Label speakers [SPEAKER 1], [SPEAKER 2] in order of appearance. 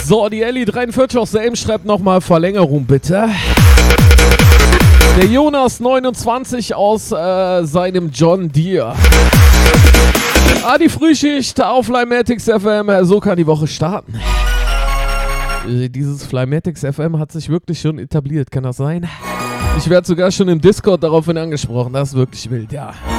[SPEAKER 1] So, die Ellie43 aus der M schreibt nochmal Verlängerung, bitte. Der Jonas 29 aus seinem John Deere. Die Frühschicht auf Flymatics FM, so kann die Woche starten. Dieses Flymatics FM hat sich wirklich schon etabliert, kann das sein? Ich werde sogar schon im Discord daraufhin angesprochen, das ist wirklich wild, ja.